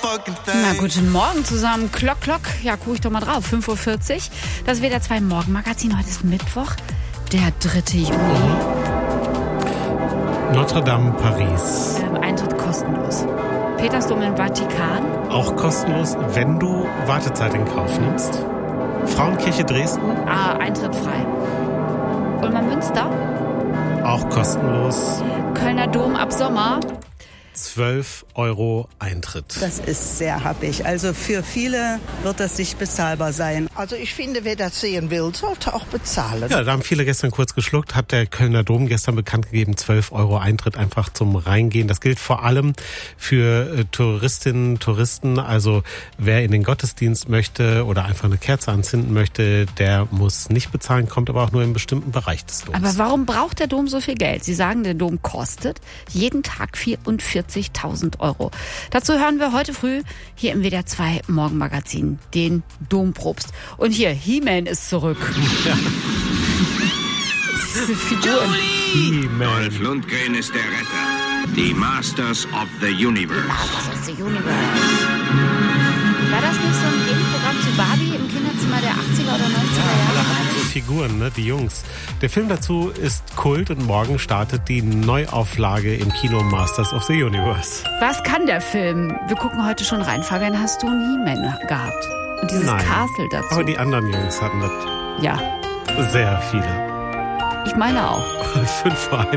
motherfucking thing. Na, guten Morgen zusammen. Klock, klock. Ja, guck ich doch mal drauf. 5:40 Uhr. Das ist WDR 2 Morgenmagazin. Heute ist Mittwoch, der 3. Juli. Notre Dame, Paris. Eintritt kostenlos. Petersdom im Vatikan. Auch kostenlos, wenn du Wartezeit in Kauf nimmst. Frauenkirche Dresden. Eintritt frei. Ulmer Münster. Auch kostenlos. Kölner Dom ab Sommer. 12 € Eintritt. Das ist sehr happig. Also für viele wird das nicht bezahlbar sein. Also ich finde, wer das sehen will, sollte auch bezahlen. Ja, da haben viele gestern kurz geschluckt, hat der Kölner Dom gestern bekannt gegeben, 12 € Eintritt einfach zum Reingehen. Das gilt vor allem für Touristinnen, Touristen. Also wer in den Gottesdienst möchte oder einfach eine Kerze anzünden möchte, der muss nicht bezahlen, kommt aber auch nur in einem bestimmten Bereich des Doms. Aber warum braucht der Dom so viel Geld? Sie sagen, der Dom kostet jeden Tag 44.000 €. Dazu hören wir heute früh hier im WDR 2 Morgenmagazin den Dompropst. Und hier, He-Man ist zurück. Ja. Diese Figuren. He-Man. Dolph Lundgren ist der Retter. Die Masters of the Universe. Masters of the Universe. War das nicht so ein Gegenprogramm zu Barbie im Kinderzimmer der 80er oder 90er Jahre? Alle haben so Figuren, ne? Die Jungs. Der Film dazu ist Kult und morgen startet die Neuauflage im Kino Masters of the Universe. Was kann der Film? Wir gucken heute schon rein. Fabian, hast du einen He-Man gehabt? Und dieses Nein. Castle dazu? Aber die anderen Jungs hatten das Ja, sehr viele. ich meine auch. 5:41